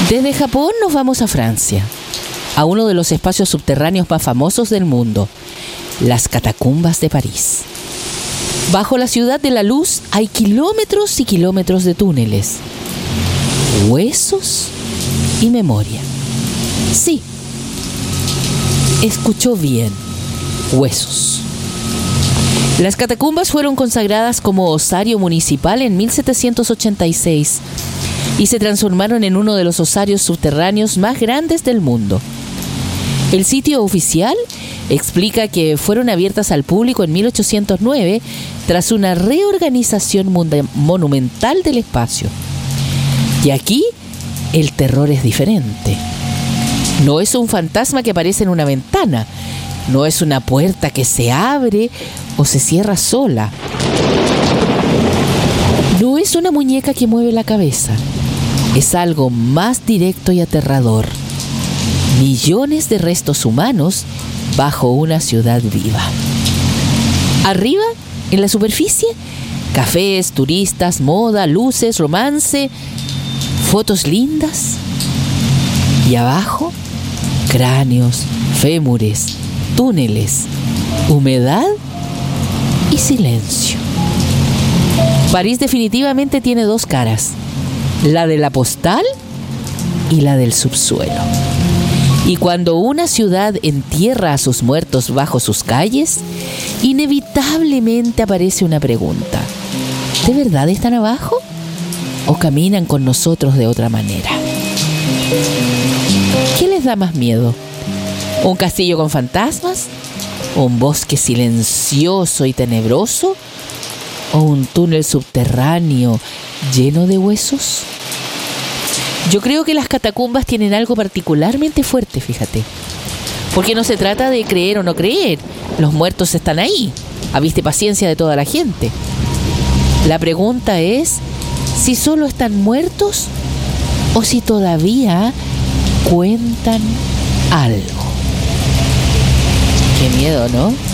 Desde Japón nos vamos a Francia, a uno de los espacios subterráneos más famosos del mundo, las catacumbas de París. Bajo la ciudad de la luz hay kilómetros y kilómetros de túneles, huesos y memoria. Sí, escuchó bien, huesos. Las catacumbas fueron consagradas como osario municipal en 1786 y se transformaron en uno de los osarios subterráneos más grandes del mundo. El sitio oficial explica que fueron abiertas al público en 1809 tras una reorganización monumental del espacio. Y aquí el terror es diferente. No es un fantasma que aparece en una ventana, no es una puerta que se abre o se cierra sola. No es una muñeca que mueve la cabeza. Es algo más directo y aterrador. Millones de restos humanos bajo una ciudad viva. Arriba, en la superficie, cafés, turistas, moda, luces, romance, fotos lindas. Y abajo, cráneos, fémures, túneles, humedad y silencio. París definitivamente tiene dos caras, la de la postal y la del subsuelo. Y cuando una ciudad entierra a sus muertos bajo sus calles, inevitablemente aparece una pregunta: ¿de verdad están abajo? ¿O caminan con nosotros de otra manera? ¿Qué les da más miedo? ¿Un castillo con fantasmas? ¿Un bosque silencioso y tenebroso? ¿O un túnel subterráneo lleno de huesos? Yo creo que las catacumbas tienen algo particularmente fuerte, fíjate. Porque no se trata de creer o no creer. Los muertos están ahí, a vista y paciencia de toda la gente. La pregunta es si solo están muertos o si todavía cuentan algo. Qué miedo, ¿no?